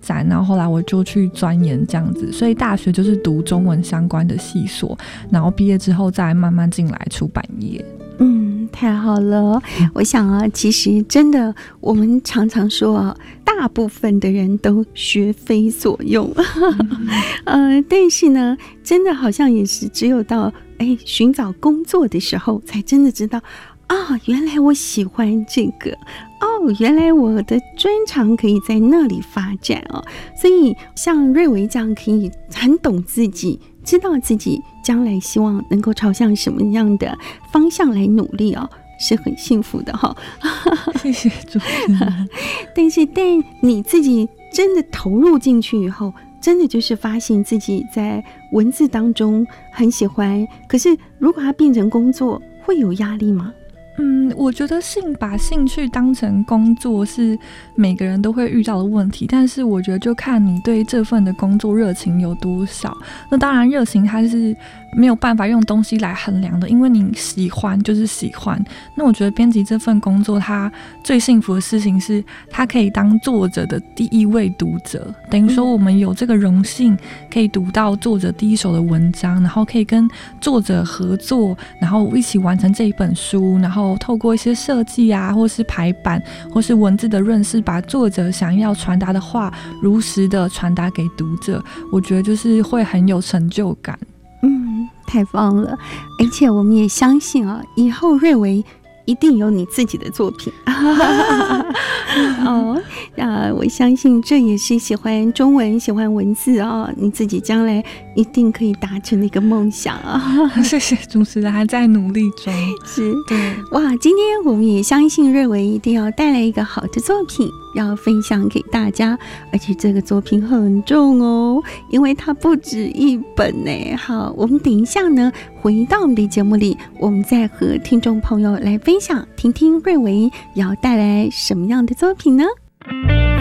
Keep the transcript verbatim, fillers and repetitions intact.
展，然后后来我就去钻研这样子，所以大学就是读中文相关的系所，然后毕业之后再慢慢进来出版业。 嗯，太好了。我想啊，其实真的我们常常说啊，大部分的人都学非所用呃，但是呢真的好像也是只有到哎寻找工作的时候才真的知道啊、哦，原来我喜欢这个哦，原来我的专长可以在那里发展哦。所以像瑞维这样可以很懂自己，知道自己将来希望能够朝向什么样的方向来努力哦，是很幸福的哈、哦。 谢谢主持人。 但是，但你自己真的投入进去以后，真的就是发现自己在文字当中很喜欢。可是，如果它变成工作，会有压力吗？ 嗯，我觉得兴把兴趣当成工作是每个人都会遇到的问题，但是我觉得就看你对这份的工作热情有多少。那当然热情它是没有办法用东西来衡量的，因为你喜欢就是喜欢。那我觉得编辑这份工作它最幸福的事情是它可以当作者的第一位读者，等于说我们有这个荣幸可以读到作者第一手的文章，然后可以跟作者合作，然后一起完成这一本书，然后透过一些设计啊，或是排版，或是文字的润饰，把作者想要传达的话如实的传达给读者，我觉得就是会很有成就感。 嗯，太棒了。而且我们也相信啊，以后瑞维一定有你自己的作品哦，啊，我相信这也是喜欢中文、喜欢文字啊、哦，你自己将来一定可以达成的一个梦想啊！ 谢谢主持人，还在努力中。 是， 对， 哇，今天我们也相信瑞维一定要带来一个好的作品，要分享给大家，而且这个作品很重哦，因为它不止一本呢。好，我们等一下呢，回到我们的节目里，我们再和听众朋友来分享，听听瑞维要带来什么样的作品呢？